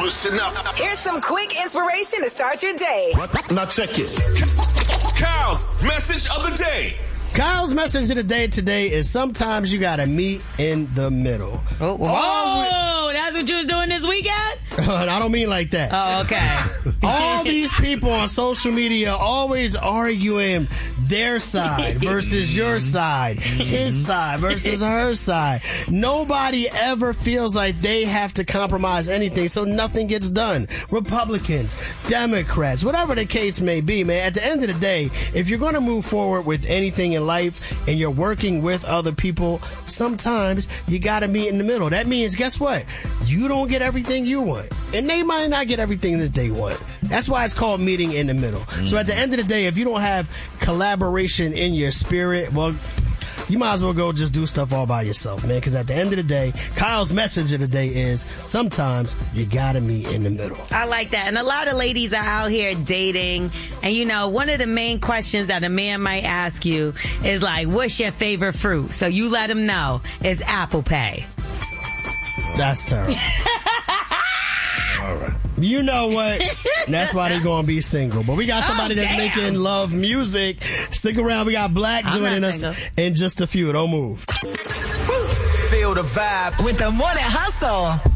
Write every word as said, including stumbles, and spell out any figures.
Listen up. Here's some quick inspiration to start your day. Now check it. Kyle's message of the day. Kyle's message of the day today is sometimes you gotta meet in the middle. Oh, oh that's what you was doing this weekend? I don't mean like that. Oh, okay. All these people on social media always arguing their side versus your side, his side versus her side. Nobody ever feels like they have to compromise anything, so nothing gets done. Republicans, Democrats, whatever the case may be, man, at the end of the day, if you're going to move forward with anything in life and you're working with other people, sometimes you got to meet in the middle. That means, guess what? You don't get everything you want, and they might not get everything that they want. That's why it's called meeting in the middle. Mm. So at the end of the day, if you don't have collaboration in your spirit, well, you might as well go just do stuff all by yourself, man, because at the end of the day, Kyle's message of the day is sometimes you gotta meet in the middle. I like that. And a lot of ladies are out here dating, and you know, one of the main questions that a man might ask you is like, what's your favorite fruit? So you let him know it's Apple Pay. That's terrible. All right. You know what? That's why they're going to be single. But we got somebody oh, that's damn. making love music. Stick around. We got Black I'm joining us single. in just a few. Don't move. Feel the vibe With the Morning Hustle.